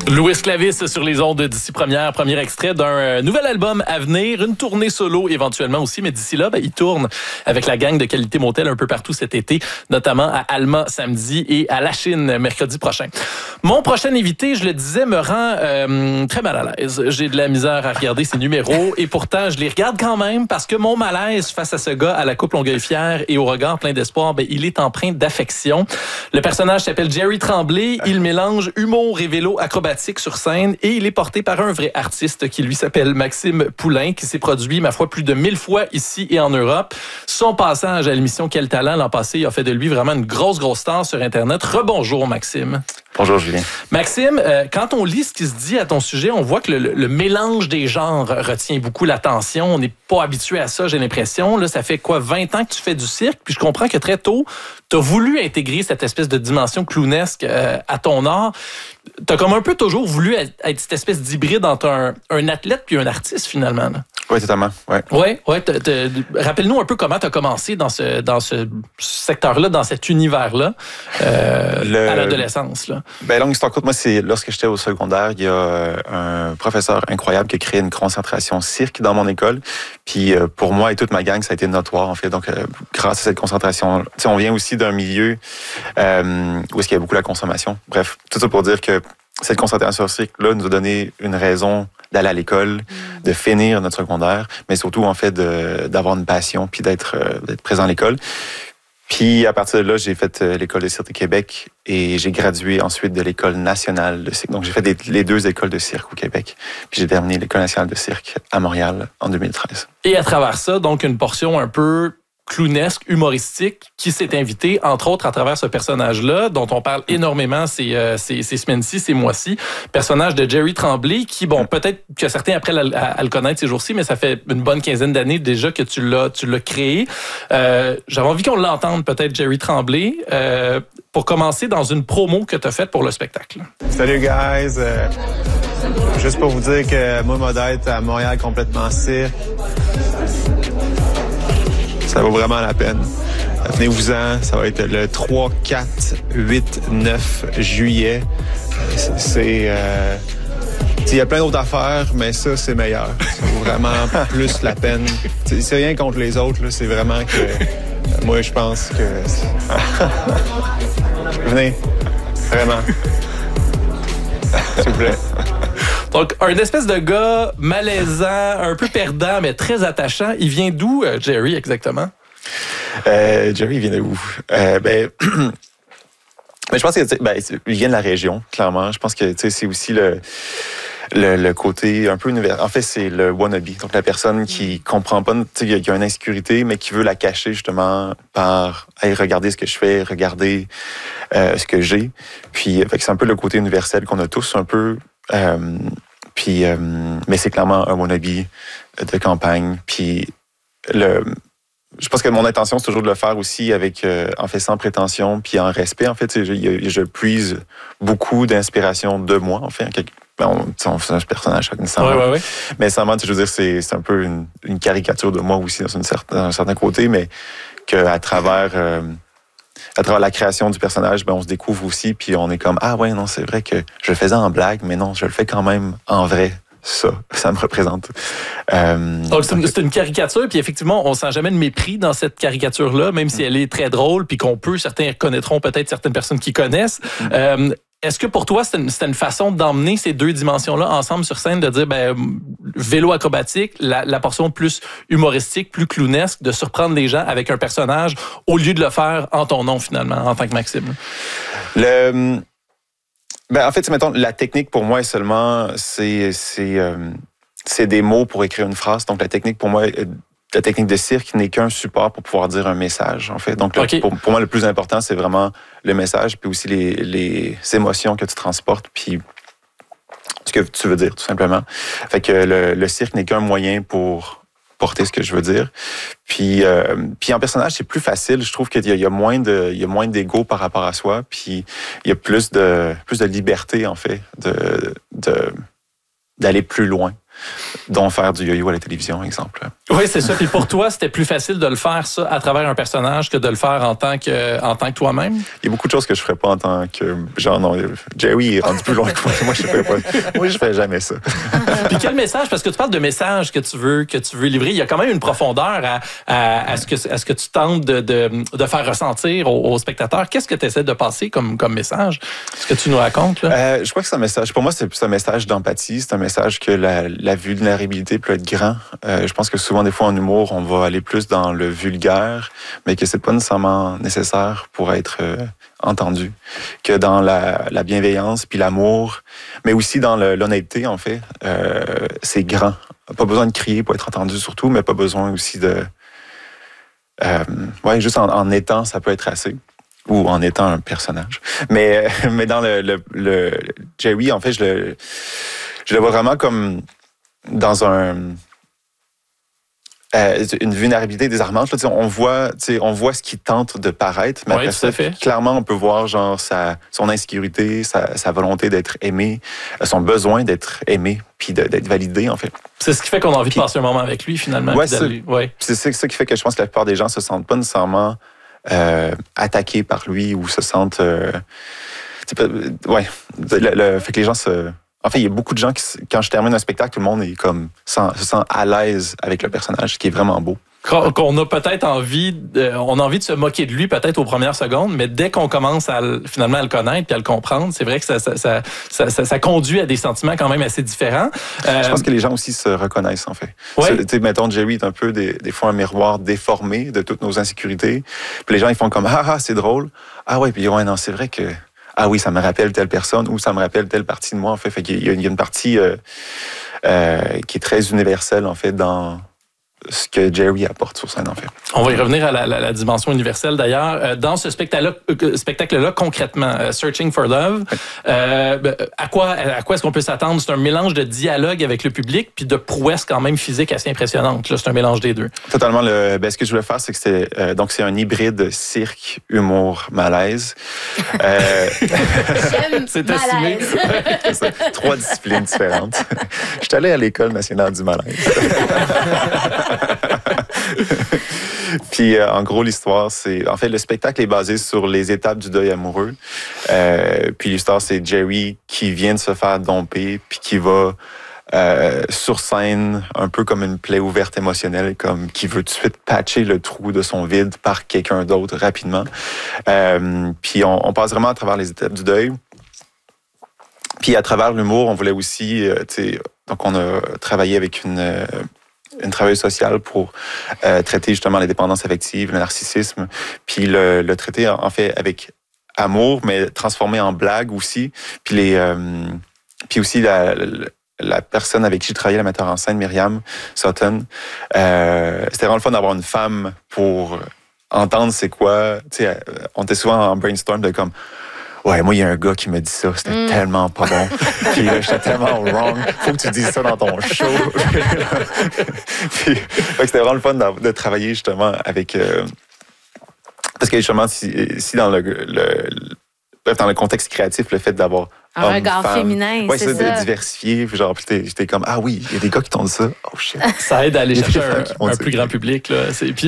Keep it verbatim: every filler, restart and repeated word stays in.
Louis Clavis sur les ondes d'ici première, premier extrait d'un nouvel album à venir, une tournée solo éventuellement aussi, mais d'ici là, ben, il tourne avec la gang de Qualité Motel un peu partout cet été, notamment à Alma samedi et à La Chine mercredi prochain. Mon prochain invité, je le disais, me rend euh, très mal à l'aise. J'ai de la misère à regarder ses numéros et pourtant, je les regarde quand même parce que mon malaise face à ce gars à la coupe Longueuil-Fière et au regard plein d'espoir, ben, il est empreint d'affection. Le personnage s'appelle Jerry Tremblay. Il mélange humour et vélo acrobatique sur scène et il est porté par un vrai artiste qui lui s'appelle Maxime Poulain, qui s'est produit, ma foi, plus de mille fois ici et en Europe. Son passage à l'émission Quel talent l'an passé a fait de lui vraiment une grosse, grosse star sur Internet. Rebonjour, Maxime. Bonjour, Julien. Maxime, euh, quand on lit ce qui se dit à ton sujet, on voit que le, le mélange des genres retient beaucoup l'attention. On n'est pas habitué à ça, j'ai l'impression. Là, ça fait quoi, vingt ans que tu fais du cirque? Puis je comprends que très tôt, tu as voulu intégrer cette espèce de dimension clownesque euh, à ton art. Tu as comme un peu toujours voulu être, être cette espèce d'hybride entre un, un athlète puis un artiste, finalement. Là. Oui, totalement. Oui, ouais, ouais, rappelle-nous un peu comment tu as commencé dans ce, dans ce secteur-là, dans cet univers-là, euh, Le... à l'adolescence. Là. Ben, longue histoire courte, moi, c'est lorsque j'étais au secondaire, il y a un professeur incroyable qui a créé une concentration cirque dans mon école. Puis euh, pour moi et toute ma gang, ça a été notoire, en fait. Donc, euh, grâce à cette concentration, on vient aussi d'un milieu euh, où est-ce qu'il y a beaucoup la consommation. Bref, tout ça pour dire que cette concentration cirque-là nous a donné une raison d'aller à l'école, de finir notre secondaire, mais surtout, en fait, de, d'avoir une passion puis d'être, euh, d'être présent à l'école. Puis, à partir de là, j'ai fait euh, l'École de cirque de Québec et j'ai gradué ensuite de l'École nationale de cirque. Donc, j'ai fait des, les deux écoles de cirque au Québec. Puis, j'ai terminé l'École nationale de cirque à Montréal en deux mille treize. Et à travers ça, donc, une portion un peu clownesque, humoristique, qui s'est invité, entre autres, à travers ce personnage-là, dont on parle énormément ces, euh, ces, ces semaines-ci, ces mois-ci. Personnage de Jerry Tremblay, qui, bon, peut-être que certains après à, à, à le connaître ces jours-ci, mais ça fait une bonne quinzaine d'années déjà que tu l'as, tu l'as créé. Euh, j'avais envie qu'on l'entende, peut-être, Jerry Tremblay, euh, pour commencer dans une promo que tu as faite pour le spectacle. Salut, guys! Euh, juste pour vous dire que moi, Modette, à Montréal, complètement cirque. Ça vaut vraiment la peine. Venez-vous-en, ça va être le trois, quatre, huit, neuf juillet. C'est... Euh, il y a plein d'autres affaires, mais ça, c'est meilleur. Ça vaut vraiment plus la peine. C'est rien contre les autres, là, c'est vraiment que... Moi, je pense que... Venez, vraiment. S'il vous plaît. Donc, un espèce de gars malaisant, un peu perdant, mais très attachant. Il vient d'où, euh, Jerry, exactement? Euh, Jerry, il vient de où? Euh, ben, ben, je pense que ben, il vient de la région, clairement. Je pense que c'est aussi le, le, le côté un peu universel. En fait, c'est le wannabe. Donc, la personne qui comprend pas, qui a une insécurité, mais qui veut la cacher justement par hey, regardez ce que je fais, regardez euh, ce que j'ai. Puis, fait que c'est un peu le côté universel qu'on a tous un peu. Euh, puis, euh, mais c'est clairement un wannabe de campagne. Puis, le, je pense que mon intention, c'est toujours de le faire aussi avec, euh, en fait, sans prétention, puis en respect. En fait, je, je puise beaucoup d'inspiration de moi, en fait. On, on fait un personnage, nécessairement. Ouais, ouais, ouais. Mais nécessairement, je veux dire, c'est, c'est un peu une, une caricature de moi aussi, dans, une certaine, dans un certain côté, mais qu'à travers... Euh, à travers la création du personnage, ben, on se découvre aussi, puis on est comme, ah ouais, non, c'est vrai que je le faisais en blague, mais non, je le fais quand même en vrai. Ça, ça me représente. Euh, donc, c'est une, c'est une caricature, puis effectivement, on sent jamais de mépris dans cette caricature-là, même si elle est très drôle, puis qu'on peut, certains connaîtront peut-être certaines personnes qui connaissent. Mm-hmm. Euh, Est-ce que pour toi, c'était une, c'était une façon d'emmener ces deux dimensions-là ensemble sur scène, de dire, ben, vélo acrobatique, la, la portion plus humoristique, plus clownesque, de surprendre les gens avec un personnage, au lieu de le faire en ton nom, finalement, en tant que Maxime? Le... Ben, en fait, mettons, la technique, pour moi, est seulement, c'est, c'est, euh, c'est des mots pour écrire une phrase. Donc, la technique, pour moi, la technique de cirque n'est qu'un support pour pouvoir dire un message, en fait. Donc, okay. le, pour, pour moi, le plus important, c'est vraiment le message, puis aussi les, les émotions que tu transportes, puis ce que tu veux dire, tout simplement. Fait que le, le cirque n'est qu'un moyen pour porter ce que je veux dire. Puis, euh, puis en personnage, c'est plus facile. Je trouve qu'il y a, il y a moins de, il y a moins d'ego par rapport à soi, puis il y a plus de, plus de liberté, en fait, de, de, d'aller plus loin. dont faire du yo-yo à la télévision, exemple. Oui, c'est ça. Puis pour toi, c'était plus facile de le faire, ça, à travers un personnage que de le faire en tant que, en tant que toi-même? Il y a beaucoup de choses que je ferais pas en tant que... Genre, non, Jerry est rendu plus loin que moi. Moi, je ferais pas. Moi, je fais jamais ça. Puis quel message? Parce que tu parles de messages que tu veux, que tu veux livrer. Il y a quand même une profondeur à, à, à, ce, que, à ce que tu tentes de, de, de faire ressentir aux, aux spectateurs. Qu'est-ce que tu essaies de passer comme, comme message? Ce que tu nous racontes, là? Euh, je crois que c'est un message... Pour moi, c'est plus un message d'empathie. C'est un message que la, la vulnérabilité peut être grand. Euh, je pense que souvent, des fois, en humour, on va aller plus dans le vulgaire, mais que c'est pas nécessairement nécessaire pour être euh, entendu. Que dans la, la bienveillance puis l'amour, mais aussi dans le, l'honnêteté, en fait, euh, c'est grand. Pas besoin de crier pour être entendu, surtout, mais pas besoin aussi de... Euh, ouais, juste en, en étant, ça peut être assez. Ou en étant un personnage. Mais, mais dans le, le, le Jerry, en fait, je le, je le vois vraiment comme dans un... Euh, une vulnérabilité désarmante. Là, on voit, on voit ce qui tente de paraître, mais oui, après ça, fait. clairement, on peut voir genre sa, son insécurité, sa, sa volonté d'être aimé, son besoin d'être aimé, puis de, d'être validé, en fait. C'est ce qui fait qu'on a envie puis, de passer un moment avec lui, finalement. Ouais, c'est, ouais. c'est ça qui fait que je pense que la plupart des gens se sentent pas nécessairement euh, attaqués par lui ou se sentent... Euh, ouais, le, le, fait que les gens se... En fait, il y a beaucoup de gens qui, quand je termine un spectacle, tout le monde est comme sent, se sent à l'aise avec le personnage, ce qui est vraiment beau. Qu'on a peut-être envie, de, on a envie de se moquer de lui peut-être aux premières secondes, mais dès qu'on commence à finalement à le connaître puis à le comprendre, c'est vrai que ça, ça, ça, ça, ça, ça conduit à des sentiments quand même assez différents. Euh, je pense que les gens aussi se reconnaissent en fait. Ouais. Tu sais, mettons, Jerry est un peu des, des fois un miroir déformé de toutes nos insécurités. Puis les gens ils font comme ah ah c'est drôle, ah ouais puis ouais non c'est vrai que ah oui, ça me rappelle telle personne ou ça me rappelle telle partie de moi, en fait. Fait qu'il y a, il y a une partie euh, euh, qui est très universelle, en fait, dans ce que Jerry apporte sur scène, en fait. On va y revenir à la, la, la dimension universelle, d'ailleurs. Dans ce spectacle-là, euh, spectacle-là concrètement, euh, Searching for Love, oui. euh, à quoi, à quoi est-ce qu'on peut s'attendre? C'est un mélange de dialogue avec le public puis de prouesse quand même physique assez impressionnante. Là, c'est un mélange des deux. Totalement. Le, ben, ce que je voulais faire, c'est que c'est, euh, donc c'est un hybride cirque, humour, malaise. Euh, J'aime c'est malaise. C'est ça. Trois disciplines différentes. Je suis allé à l'École nationale du malaise. Puis, euh, en gros, l'histoire, c'est... En fait, le spectacle est basé sur les étapes du deuil amoureux. Euh, puis l'histoire, c'est Jerry qui vient de se faire domper, puis qui va euh, sur scène, un peu comme une plaie ouverte émotionnelle, comme qui veut tout de suite patcher le trou de son vide par quelqu'un d'autre rapidement. Euh, puis on, on passe vraiment à travers les étapes du deuil. Puis à travers l'humour, on voulait aussi... Euh, tu sais, donc on a travaillé avec une... Euh, une travailleuse sociale pour euh, traiter justement la dépendance affective, le narcissisme, puis le, le traiter en fait avec amour, mais transformé en blague aussi. Puis les, euh, puis aussi la, la personne avec qui j'ai travaillé, la metteur en scène, Myriam Sutton, euh, c'était vraiment le fun d'avoir une femme pour entendre c'est quoi. Tu sais, on était souvent en brainstorm de comme ouais, moi, il y a un gars qui m'a dit ça, c'était mm. tellement pas bon. Puis là, j'étais tellement wrong. Faut que tu dises ça dans ton show. Puis, c'était vraiment le fun de, de travailler justement avec... Euh, parce que justement, si, si dans le, le, le dans le contexte créatif, le fait d'avoir un regard femme, féminin, ouais, c'est ça. de diversifier. Genre, j'étais, j'étais comme, ah oui, il y a des gars qui t'ont dit ça. Oh shit. Ça aide à aller chercher un, un plus grand public. Là. C'est, puis